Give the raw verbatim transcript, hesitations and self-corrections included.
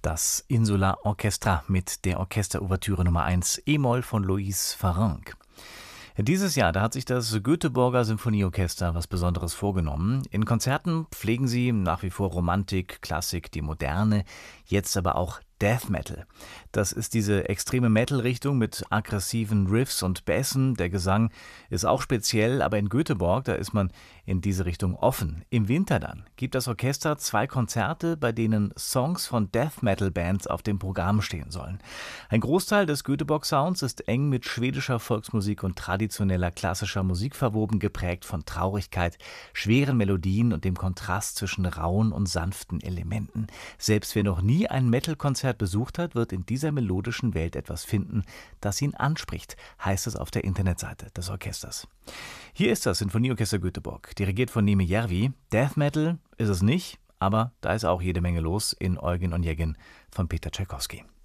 Das Insula Orchestra mit der Orchesterouvertüre Nummer eins E-Moll von Luis Farrenc. Dieses Jahr, da hat sich das Göteborger Symphonieorchester was Besonderes vorgenommen. In Konzerten pflegen sie nach wie vor Romantik, Klassik, die Moderne, jetzt aber auch Death Metal. Das ist diese extreme Metal-Richtung mit aggressiven Riffs und Bässen. Der Gesang ist auch speziell, aber in Göteborg, da ist man in diese Richtung offen. Im Winter dann gibt das Orchester zwei Konzerte, bei denen Songs von Death Metal Bands auf dem Programm stehen sollen. Ein Großteil des Göteborg-Sounds ist eng mit schwedischer Volksmusik und traditioneller klassischer Musik verwoben, geprägt von Traurigkeit, schweren Melodien und dem Kontrast zwischen rauen und sanften Elementen. Selbst wer noch nie ein Metal-Konzert besucht hat, wird in dieser melodischen Welt etwas finden, das ihn anspricht, heißt es auf der Internetseite des Orchesters. Hier ist das Sinfonieorchester Göteborg, dirigiert von Niemi Järvi. Death Metal ist es nicht, aber da ist auch jede Menge los in Eugen Onegin von Peter Tschaikowski.